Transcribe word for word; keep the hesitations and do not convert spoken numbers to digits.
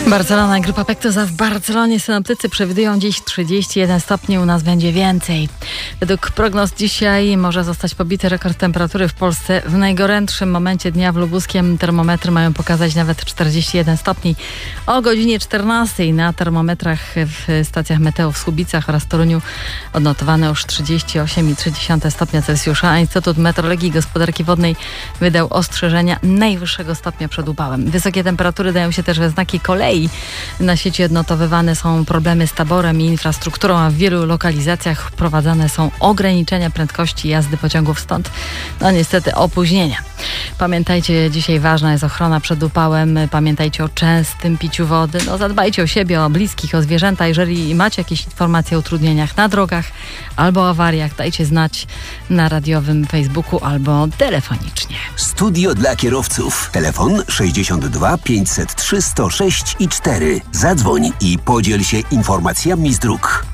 Barcelona i Grupa Pektosa w Barcelonie. Synoptycy przewidują dziś trzydzieści jeden stopni, u nas będzie więcej. Według prognoz dzisiaj może zostać pobity rekord temperatury w Polsce. W najgorętszym momencie dnia w Lubuskiem termometry mają pokazać nawet czterdzieści jeden stopni. O godzinie czternastej na termometrach w stacjach meteo w Słubicach oraz Toruniu odnotowano już trzydzieści osiem przecinek trzy stopnia Celsjusza, a Instytut Meteorologii i Gospodarki Wodnej wydał ostrzeżenia najwyższego stopnia przed upałem. Wysokie temperatury dają się też we znaki kolei. Na sieci odnotowywane są problemy z taborem i infrastrukturą, a w wielu lokalizacjach wprowadzane są ograniczenia prędkości jazdy pociągów, stąd no niestety opóźnienia. Pamiętajcie, dzisiaj ważna jest ochrona przed upałem, pamiętajcie o częstym piciu wody, no zadbajcie o siebie, o bliskich, o zwierzęta. Jeżeli macie jakieś informacje o utrudnieniach na drogach albo awariach, dajcie znać na radiowym Facebooku albo telefonicznie. Studio dla kierowców. Telefon sześćdziesiąt dwa pięćset trzy sto sześć i cztery. Zadzwoń i podziel się informacjami z dróg.